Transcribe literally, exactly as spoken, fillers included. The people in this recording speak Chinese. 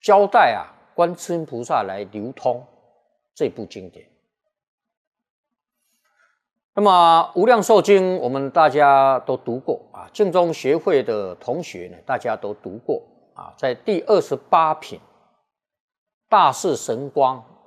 交代啊观世音菩萨来流通这部经典。那么《无量寿经》我们大家都读过啊，净宗学会的同学呢，大家都读过啊，在第二十八品大士神光